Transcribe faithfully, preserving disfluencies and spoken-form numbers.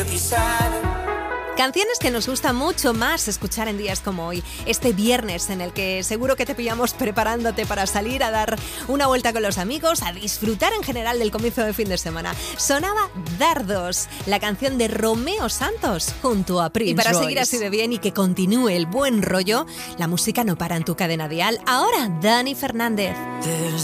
Canciones que nos gusta mucho más escuchar en días como hoy, este viernes en el que seguro que te pillamos preparándote para salir a dar una vuelta con los amigos, a disfrutar en general del comienzo de fin de semana. Sonaba Dardos, la canción de Romeo Santos junto a Prince. Y para Royce. Seguir así de bien y que continúe el buen rollo, la música no para en tu cadena dial. Ahora, Dani Fernández.